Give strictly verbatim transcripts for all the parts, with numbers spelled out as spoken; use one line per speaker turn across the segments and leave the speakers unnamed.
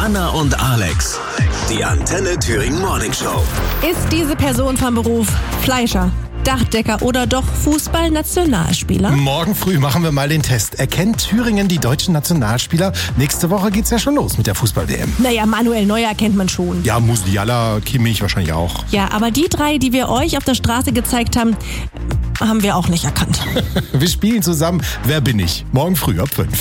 Anna und Alex. Die Antenne Thüringen Morning Show.
Ist diese Person vom Beruf Fleischer, Dachdecker oder doch Fußballnationalspieler?
Morgen früh machen wir mal den Test. Erkennt Thüringen die deutschen Nationalspieler? Nächste Woche geht's ja schon los mit der Fußball-W M.
Naja, Manuel Neuer kennt man schon.
Ja, Musiala, Kimmich wahrscheinlich auch.
Ja, aber die drei, die wir euch auf der Straße gezeigt haben, haben wir auch nicht erkannt.
Wir spielen zusammen Wer bin ich? Morgen früh ab fünf.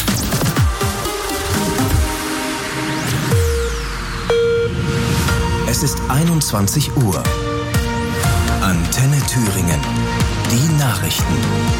Es ist einundzwanzig Uhr. Antenne Thüringen. Die Nachrichten.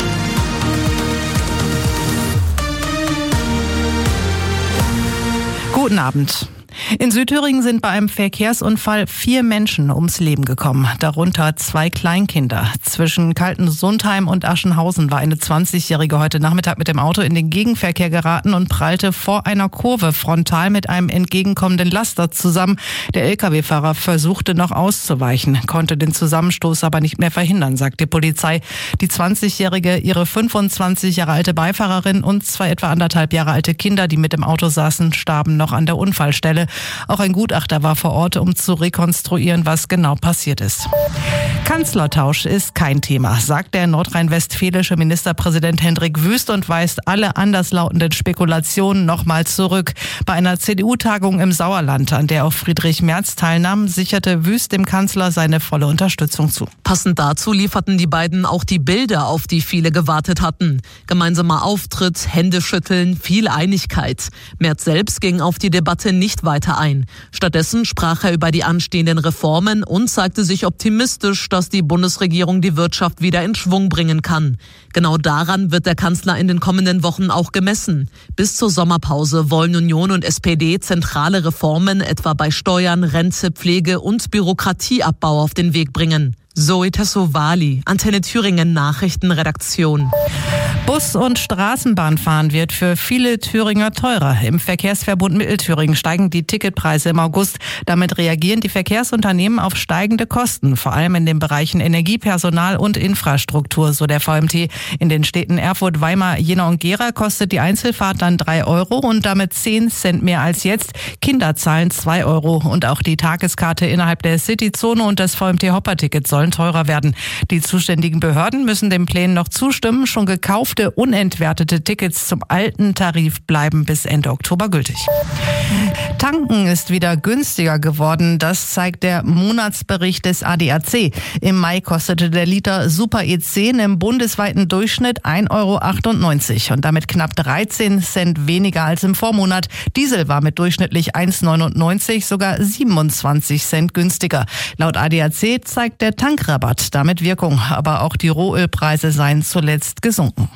Guten Abend. In Südthüringen sind bei einem Verkehrsunfall vier Menschen ums Leben gekommen, darunter zwei Kleinkinder. Zwischen Kaltensundheim und Aschenhausen war eine zwanzigjährige heute Nachmittag mit dem Auto in den Gegenverkehr geraten und prallte vor einer Kurve frontal mit einem entgegenkommenden Laster zusammen. Der L K W-Fahrer versuchte noch auszuweichen, konnte den Zusammenstoß aber nicht mehr verhindern, sagt die Polizei. Die zwanzigjährige, ihre fünfundzwanzig Jahre alte Beifahrerin und zwei etwa anderthalb Jahre alte Kinder, die mit im Auto saßen, starben noch an der Unfallstelle. Auch ein Gutachter war vor Ort, um zu rekonstruieren, was genau passiert ist. Kanzlertausch ist kein Thema, sagt der nordrhein-westfälische Ministerpräsident Hendrik Wüst und weist alle anderslautenden Spekulationen nochmal zurück. Bei einer C D U-Tagung im Sauerland, an der auch Friedrich Merz teilnahm, sicherte Wüst dem Kanzler seine volle Unterstützung zu.
Passend dazu lieferten die beiden auch die Bilder, auf die viele gewartet hatten. Gemeinsamer Auftritt, Händeschütteln, viel Einigkeit. Merz selbst ging auf die Debatte nicht weiter ein. Stattdessen sprach er über die anstehenden Reformen und zeigte sich optimistisch, dass die Bundesregierung die Wirtschaft wieder in Schwung bringen kann. Genau daran wird der Kanzler in den kommenden Wochen auch gemessen. Bis zur Sommerpause wollen Union und S P D zentrale Reformen etwa bei Steuern, Rente, Pflege und Bürokratieabbau auf den Weg bringen. Zoe Tassovali, Antenne Thüringen Nachrichtenredaktion.
Bus- und Straßenbahnfahren wird für viele Thüringer teurer. Im Verkehrsverbund Mittelthüringen steigen die Ticketpreise im August. Damit reagieren die Verkehrsunternehmen auf steigende Kosten, vor allem in den Bereichen Energie, Personal und Infrastruktur, so der V M T. In den Städten Erfurt, Weimar, Jena und Gera kostet die Einzelfahrt dann drei Euro und damit zehn Cent mehr als jetzt. Kinder zahlen zwei Euro und auch die Tageskarte innerhalb der Cityzone und das V M T-Hopper-Ticket sollen teurer werden. Die zuständigen Behörden müssen den Plänen noch zustimmen. Schon gekaufte unentwertete Tickets zum alten Tarif bleiben bis Ende Oktober gültig. Tanken ist wieder günstiger geworden. Das zeigt der Monatsbericht des A D A C. Im Mai kostete der Liter Super E zehn im bundesweiten Durchschnitt ein Euro achtundneunzig und damit knapp dreizehn Cent weniger als im Vormonat. Diesel war mit durchschnittlich eins neunundneunzig sogar siebenundzwanzig Cent günstiger. Laut A D A C zeigt der Tankrabatt damit Wirkung, aber auch die Rohölpreise seien zuletzt gesunken.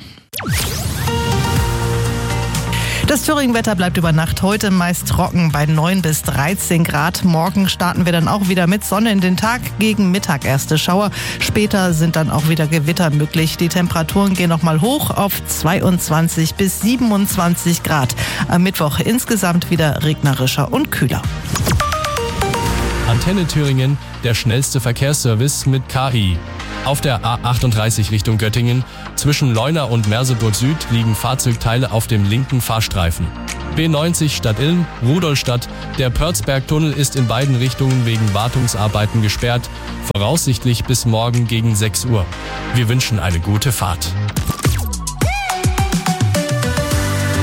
Das Thüringen-Wetter bleibt über Nacht heute meist trocken bei neun bis dreizehn Grad. Morgen starten wir dann auch wieder mit Sonne in den Tag, gegen Mittag erste Schauer. Später sind dann auch wieder Gewitter möglich. Die Temperaturen gehen nochmal hoch auf zweiundzwanzig bis siebenundzwanzig Grad. Am Mittwoch insgesamt wieder regnerischer und kühler.
Antenne Thüringen, der schnellste Verkehrsservice mit K I. Auf der A achtunddreißig Richtung Göttingen zwischen Leuna und Merseburg Süd liegen Fahrzeugteile auf dem linken Fahrstreifen. B neunzig Stadt-Ilm, Rudolstadt. Der Pörzbergtunnel ist in beiden Richtungen wegen Wartungsarbeiten gesperrt, voraussichtlich bis morgen gegen sechs Uhr. Wir wünschen eine gute Fahrt.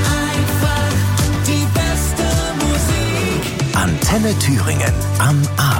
Antenne Thüringen am Abend.